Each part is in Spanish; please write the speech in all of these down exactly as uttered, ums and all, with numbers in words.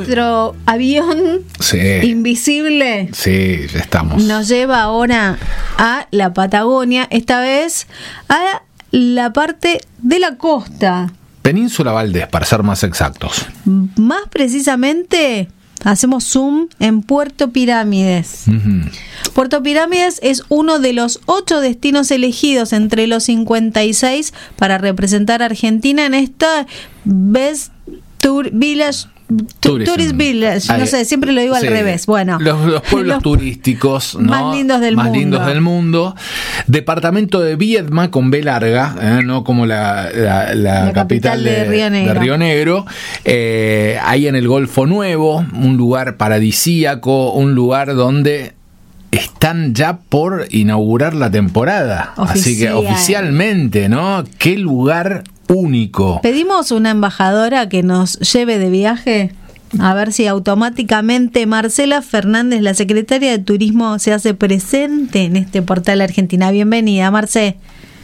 nuestro avión sí. invisible sí, ya estamos. nos lleva ahora a la Patagonia, esta vez a la parte de la costa. Península Valdés, para ser más exactos. Más precisamente, hacemos zoom en Puerto Pirámides. Uh-huh. Puerto Pirámides es uno de los ocho destinos elegidos entre los cincuenta y seis para representar a Argentina en esta Best Tour Village. Tourism. Tourist Village, no Ay, sé, siempre lo digo sí. al revés. Bueno, los, los pueblos los turísticos, ¿no? más lindos del más mundo. lindos del mundo. Departamento de Viedma con B larga, ¿eh? No como la, la, la, la capital, capital de, de Río Negro. De Río Negro. Eh, ahí en el Golfo Nuevo, un lugar paradisíaco, un lugar donde están ya por inaugurar la temporada. Oficial. Así que oficialmente, ¿no? Qué lugar único. Pedimos una embajadora que nos lleve de viaje, a ver si automáticamente Marcela Fernández, la secretaria de Turismo, se hace presente en este portal Argentina. Bienvenida, Marce.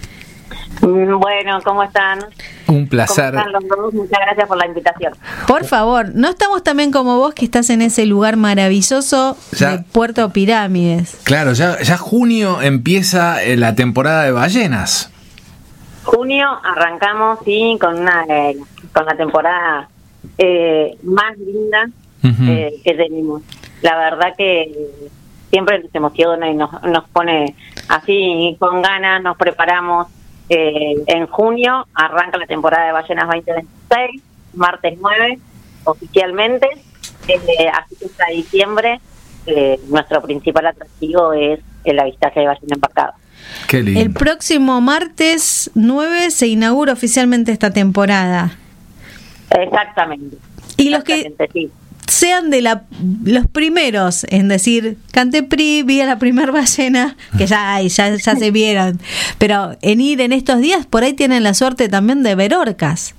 Bueno, ¿cómo están? Un placer. ¿Cómo están los dos? Muchas gracias por la invitación. Por favor, no estamos también como vos, que estás en ese lugar maravilloso ya, de Puerto Pirámides. Claro, ya, ya junio empieza eh, la temporada de ballenas. Junio arrancamos, sí, con una eh, con la temporada eh, más linda uh-huh. eh, que tenemos. La verdad que siempre nos emociona y nos, nos pone así con ganas, nos preparamos. Eh, en junio arranca la temporada de ballenas veinte veintiséis, martes nueve, oficialmente. Eh, así que hasta diciembre eh, nuestro principal atractivo es el avistaje de ballena embarcada. Qué lindo. El próximo martes nueve se inaugura oficialmente esta temporada. Exactamente. Y los que sí. sean de la los primeros en decir, canté Pri, vi a la primer ballena, que ya hay, ya, ya se vieron, pero en ir en estos días, por ahí tienen la suerte también de ver orcas.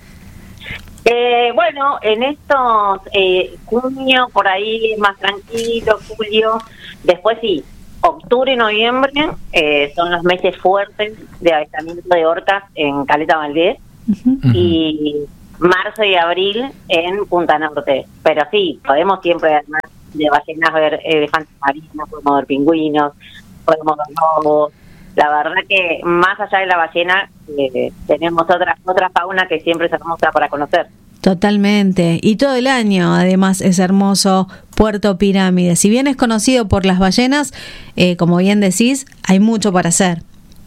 Eh, bueno, en estos eh, junio, por ahí más tranquilo, julio, después sí, octubre y noviembre eh, son los meses fuertes de avistamiento de orcas en Caleta Valdés uh-huh. y marzo y abril en Punta Norte. Pero sí, podemos siempre, además de ballenas, ver elefantes marinos, podemos ver pingüinos, podemos ver lobos. La verdad que más allá de la ballena eh, tenemos otra otra fauna que siempre es hermosa para conocer. Totalmente, y todo el año además es hermoso Puerto Pirámides. Si bien es conocido por las ballenas, eh, como bien decís, hay mucho para hacer.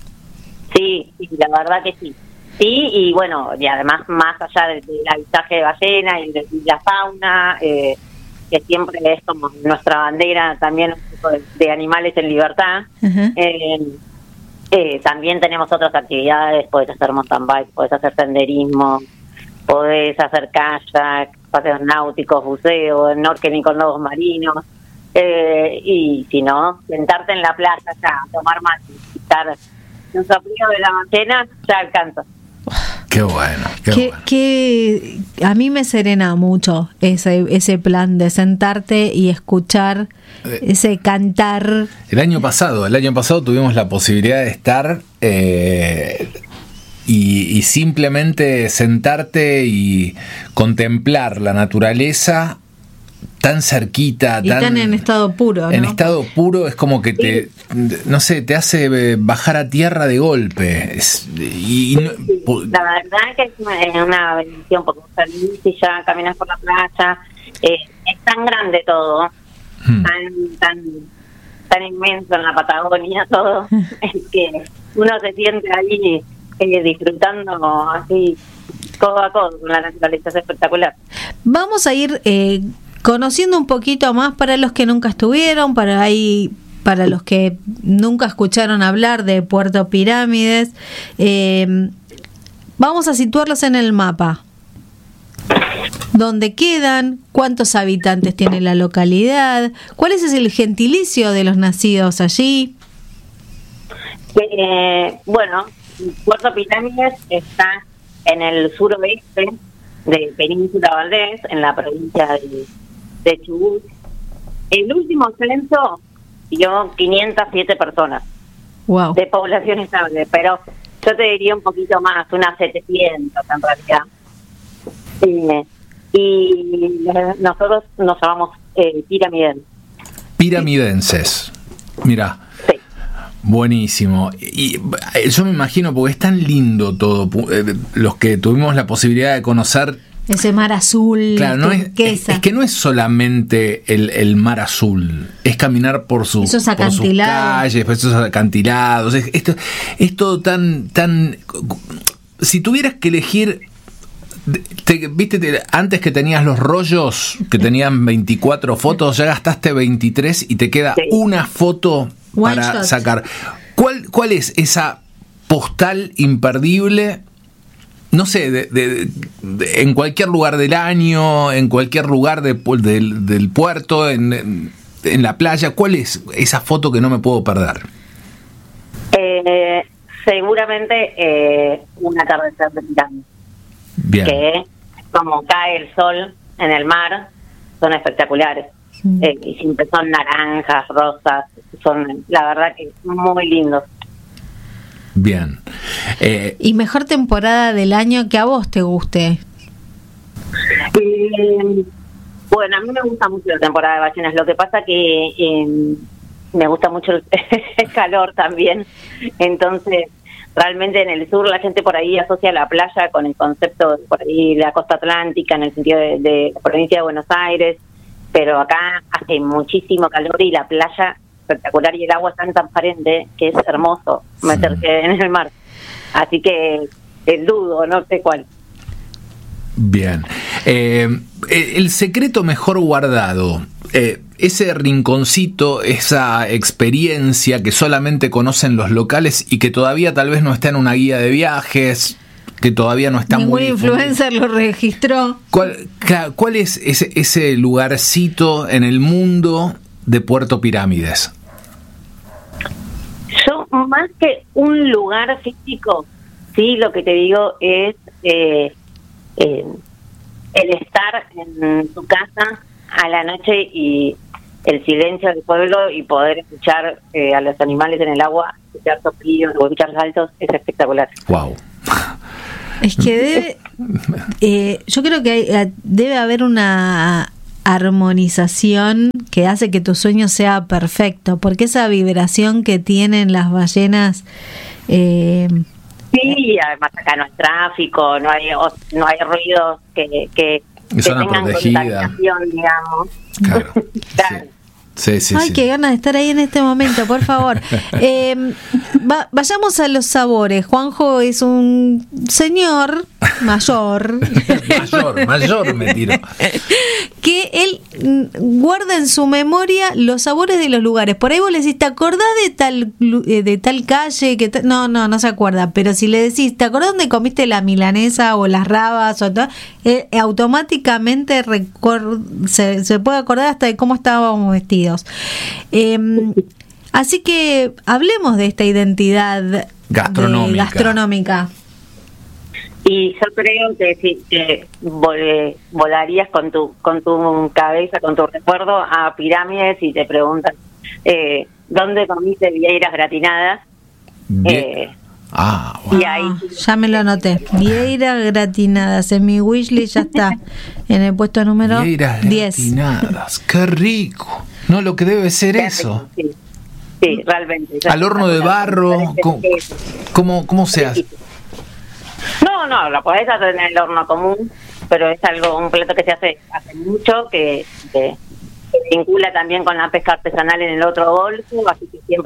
Sí, sí, la verdad que sí. Sí, y bueno, y además más allá del, del avistaje de ballena y de, de la fauna, eh, que siempre es como nuestra bandera también de, de animales en libertad, uh-huh. eh, eh, también tenemos otras actividades, podés hacer mountain bike, podés hacer senderismo, podés hacer kayak, paseos náuticos, buceo, snorkeling con lobos marinos, eh, y si no, sentarte en la playa ya, tomar mate, estar un soplío de la ballena, ya alcanza. Qué bueno, qué que, bueno. Que a mí me serena mucho ese ese plan de sentarte y escuchar eh, ese cantar. El año pasado, el año pasado tuvimos la posibilidad de estar eh, y, y simplemente sentarte y contemplar la naturaleza tan cerquita, y tan, tan en estado puro, ¿no? En estado puro es como que te, no sé, te hace bajar a tierra de golpe. Es, y, y, la verdad que es una, una bendición porque salís y ya caminas por la playa. Eh, es tan grande todo, hmm. tan tan tan inmenso en la Patagonia todo, es que uno se siente ahí eh, disfrutando así codo a codo con la naturaleza, es espectacular. Vamos a ir eh, conociendo un poquito más para los que nunca estuvieron, para ahí, para los que nunca escucharon hablar de Puerto Pirámides. Eh, vamos a situarlos en el mapa. ¿Dónde quedan? ¿Cuántos habitantes tiene la localidad? ¿Cuál es el gentilicio de los nacidos allí? Eh, bueno, Puerto Pirámides está en el suroeste de Península Valdés, en la provincia de de Chubut. El último censo dio quinientas siete personas. Wow. De población estable, pero yo te diría un poquito más, unas setecientas en realidad. Eh, Y nosotros nos llamamos eh, piramidenses. Piramidenses. Mirá. Sí. Buenísimo. Y yo me imagino, porque es tan lindo todo, los que tuvimos la posibilidad de conocer ese mar azul, claro, no es, es, es que no es solamente el, el mar azul, es caminar por, su, esos por sus calles, por esos acantilados. Es, esto, es todo tan, tan. Si tuvieras que elegir, te, viste, te, antes que tenías los rollos que tenían veinticuatro fotos, ya gastaste veintitrés y te queda sí. una foto One para shot. sacar. ¿Cuál, ¿Cuál es esa postal imperdible? No sé, de, de, de, en cualquier lugar del año, en cualquier lugar de, del, del puerto, en, en, en la playa, ¿cuál es esa foto que no me puedo perder? Eh, seguramente eh, un atardecer de pirámide. Bien. Que como cae el sol en el mar, son espectaculares. Mm. Eh, y siempre son naranjas, rosas, son la verdad que muy lindos. Bien. Eh, ¿Y mejor temporada del año que a vos te guste? Eh, bueno, a mí me gusta mucho la temporada de ballenas. Lo que pasa que eh, me gusta mucho el, el calor también. Entonces, realmente en el sur la gente por ahí asocia la playa con el concepto de por ahí la costa atlántica, en el sentido de, de la provincia de Buenos Aires. Pero acá hace muchísimo calor y la playa espectacular y el agua es tan transparente que es hermoso meterse sí. en el mar. Así que el dudo, no sé cuál. Bien. Eh, el secreto mejor guardado, eh, ese rinconcito, esa experiencia que solamente conocen los locales y que todavía tal vez no está en una guía de viajes, que todavía no está Ningún muy... Ningún influencer lo registró. ¿Cuál, ¿Cuál es ese, ese lugarcito en el mundo de Puerto Pirámides? Yo, más que un lugar físico, sí, lo que te digo es eh, eh, el estar en tu casa a la noche y el silencio del pueblo y poder escuchar eh, a los animales en el agua, escuchar soplidos o escuchar saltos, es espectacular. Wow. Es que debe, eh, yo creo que hay, debe haber una armonización que hace que tu sueño sea perfecto, porque esa vibración que tienen las ballenas eh, sí, además acá no hay tráfico, no hay no hay ruidos que, que, que zona tengan protegida, contaminación, digamos. Claro, claro. Sí. Sí, sí, Ay, sí. qué ganas de estar ahí en este momento, por favor. eh, va, vayamos a los sabores. Juanjo es un señor mayor. mayor, mayor me tiro. Que él guarda en su memoria los sabores de los lugares. Por ahí vos le decís, ¿te acordás de tal de tal calle? Que no, no, no se acuerda. Pero si le decís, ¿te acordás dónde comiste la milanesa o las rabas? O todo? Eh, automáticamente recor- se, se puede acordar hasta de cómo estábamos vestidos. Eh, así que hablemos de esta identidad gastronómica. De, gastronómica. Y yo creo que si que vol- volarías con tu con tu cabeza, con tu recuerdo a Pirámides y te preguntan eh, ¿dónde comiste vieiras gratinadas? Eh, ah, wow. Y ahí, ya me lo anoté. Vieiras gratinadas en mi wishlist, ya está en el puesto número vieiras diez. Gratinadas, qué rico. No, lo que debe ser qué eso. Sí, sí, realmente. Al horno de barro, ¿cómo, cómo, cómo se hace? No, no, lo podés hacer en el horno común, pero es algo, un plato que se hace hace mucho, que, que, que vincula también con la pesca artesanal en el otro golfo, así que siempre...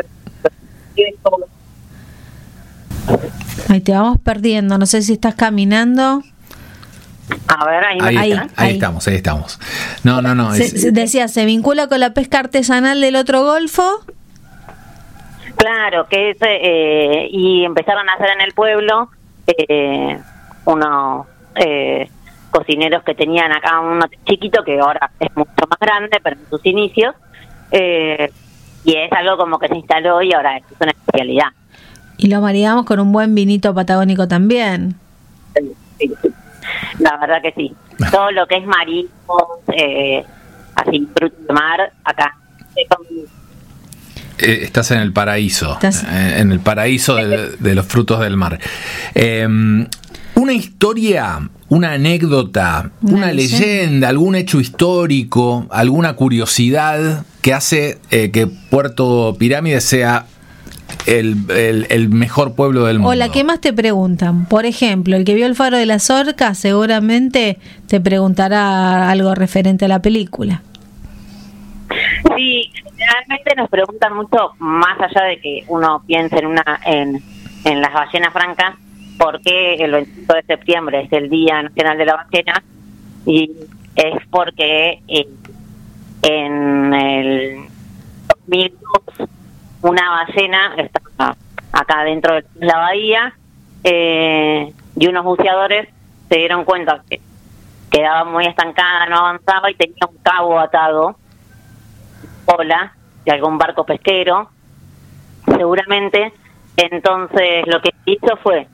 Ahí te vamos perdiendo, no sé si estás caminando. A ver, ahí, ahí, ahí, ahí, ahí estamos, ahí estamos. No, no, no. Se, es, se decía, ¿se vincula con la pesca artesanal del otro golfo? Claro, que es, eh, y empezaron a hacer en el pueblo eh, unos eh, cocineros que tenían acá uno chiquito, que ahora es mucho más grande, pero en sus inicios, eh, y es algo como que se instaló y ahora es una especialidad. Y lo maridamos con un buen vinito patagónico también. Sí, sí, sí. La verdad que sí. Todo lo que es mariscos, eh, así, frutos de mar, acá. Eh, estás en el paraíso, ¿Estás? Eh, en el paraíso de, de los frutos del mar. Eh, una historia una anécdota, una, una leyenda, leyenda, algún hecho histórico, alguna curiosidad que hace eh, que Puerto Pirámides sea el, el, el mejor pueblo del mundo. O la que más te preguntan. Por ejemplo, el que vio el Faro de las Orcas seguramente te preguntará algo referente a la película. Sí, generalmente nos preguntan mucho, más allá de que uno piense en una en, en las ballenas francas, por qué el veinticinco de septiembre es el Día Nacional de la Ballena, y es porque eh, en el dos mil dos una ballena estaba acá dentro de la bahía eh, y unos buceadores se dieron cuenta que quedaba muy estancada, no avanzaba y tenía un cabo atado, ola de algún barco pesquero, seguramente. Entonces lo que hizo fue,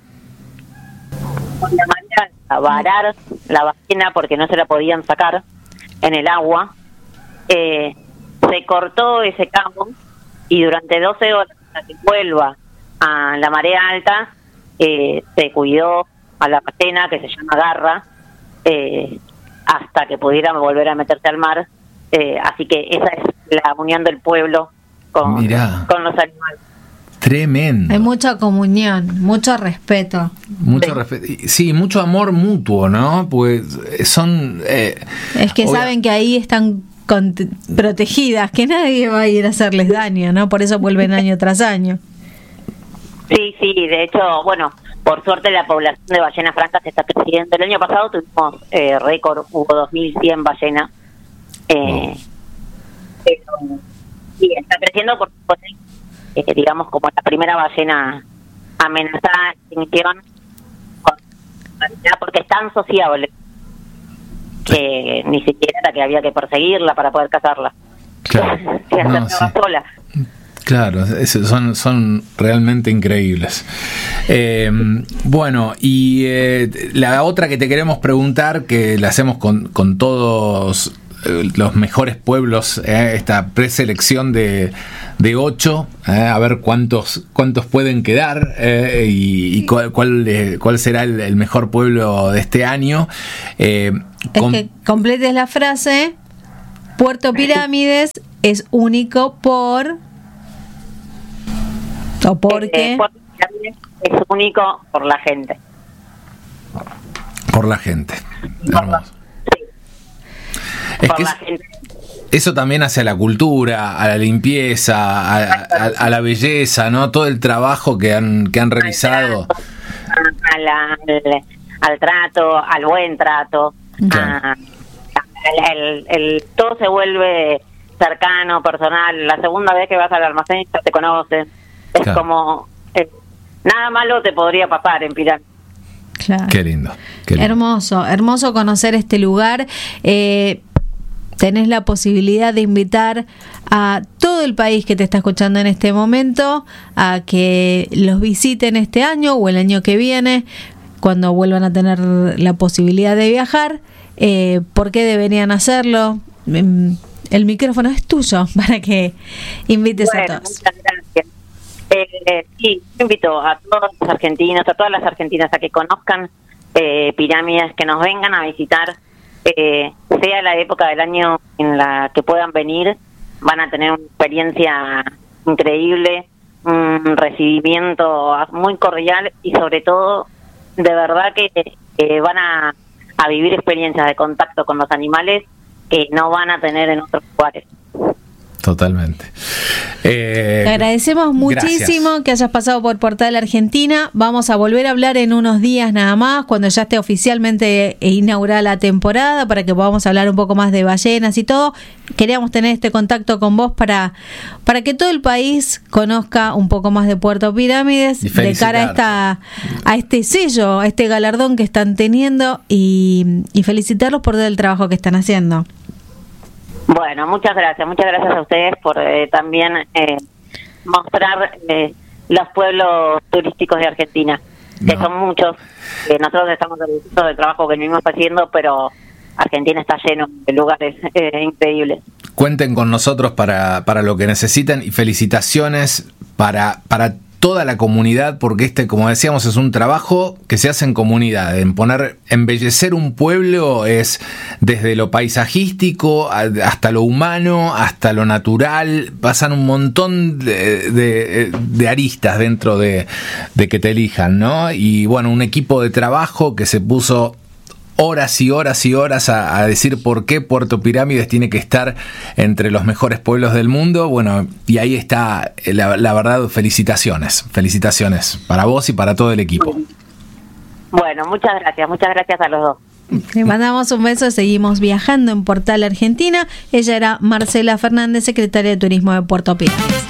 con la manera de varar la ballena porque no se la podían sacar en el agua, eh, se cortó ese cabo y durante doce horas hasta que vuelva a la marea alta eh, se cuidó a la ballena, que se llama garra, eh, hasta que pudiera volver a meterse al mar. Eh, así que esa es la unión del pueblo con, con los animales. Tremendo. Hay mucha comunión, mucho respeto. Mucho sí. respeto. Sí, mucho amor mutuo, ¿no? Pues son... Eh, es que obvio. Saben que ahí están con, protegidas, que nadie va a ir a hacerles daño, ¿no? Por eso vuelven año tras año. Sí, sí, de hecho, bueno, por suerte la población de ballenas francas se está creciendo. El año pasado tuvimos eh, récord, hubo dos mil cien ballenas. Eh, oh. Pero sí, está creciendo por, por eh, digamos, como la primera ballena amenazada de extinción, porque es tan sociable que ni siquiera era que había que perseguirla para poder cazarla. Claro. Se No, sí. sola. Claro, son, son realmente increíbles. Eh, bueno, y eh, la otra que te queremos preguntar, que la hacemos con, con todos eh, los mejores pueblos, eh, esta preselección de, de ocho, eh, a ver cuántos cuántos pueden quedar eh, y, y cuál, cuál, eh, cuál será el, el mejor pueblo de este año. Eh, es con... que completes la frase. Puerto Pirámides es único por... ¿O por qué? Eh, Puerto Pirámides es único por la gente. Por la gente. Hermoso. Sí. Es por que la es, gente. Eso también hace a la cultura, a la limpieza, a, a, a la belleza, ¿no? Todo el trabajo que han que han realizado. Al, al, al, al trato, al buen trato. Claro. A, el, el, el, todo se vuelve cercano, personal. La segunda vez que vas al almacén ya te conocen. Es claro. como eh, nada malo te podría pasar en Pirámides. Claro. Qué lindo, qué lindo. Hermoso, hermoso conocer este lugar. Eh, tenés la posibilidad de invitar a todo el país que te está escuchando en este momento a que los visiten este año o el año que viene, cuando vuelvan a tener la posibilidad de viajar. Eh, ¿Por qué deberían hacerlo? El micrófono es tuyo para que invites bueno, a todos. Muchas gracias. Eh, eh, sí, invito a todos los argentinos, a todas las argentinas a que conozcan eh, Pirámides, que nos vengan a visitar, eh, sea la época del año en la que puedan venir, van a tener una experiencia increíble, un recibimiento muy cordial y sobre todo, de verdad que eh, van a, a vivir experiencias de contacto con los animales que no van a tener en otros lugares. Totalmente. Eh, Te agradecemos muchísimo gracias. Que hayas pasado por Portal Argentina. Vamos a volver a hablar en unos días nada más, cuando ya esté oficialmente inaugurada la temporada, para que podamos hablar un poco más de ballenas y todo. Queríamos tener este contacto con vos para, para que todo el país conozca un poco más de Puerto Pirámides de cara a esta a este sello, a este galardón que están teniendo y, y felicitarlos por todo el trabajo que están haciendo. Bueno, muchas gracias, muchas gracias a ustedes por eh, también eh, mostrar eh, los pueblos turísticos de Argentina, que no. son muchos. Eh, nosotros estamos orgullosos del trabajo que venimos haciendo, pero Argentina está lleno de lugares eh, increíbles. Cuenten con nosotros para, para lo que necesiten y felicitaciones para, para toda la comunidad, porque este, como decíamos, es un trabajo que se hace en comunidad. En poner, embellecer un pueblo es desde lo paisajístico hasta lo humano, hasta lo natural. Pasan un montón de, de, de aristas dentro de, de que te elijan, ¿no? Y bueno, un equipo de trabajo que se puso horas y horas y horas a, a decir por qué Puerto Pirámides tiene que estar entre los mejores pueblos del mundo. Bueno, y ahí está, la, la verdad, felicitaciones, felicitaciones para vos y para todo el equipo. Bueno, muchas gracias, muchas gracias a los dos. Le mandamos un beso, seguimos viajando en Portal Argentina. Ella era Marcela Fernández, secretaria de Turismo de Puerto Pirámides.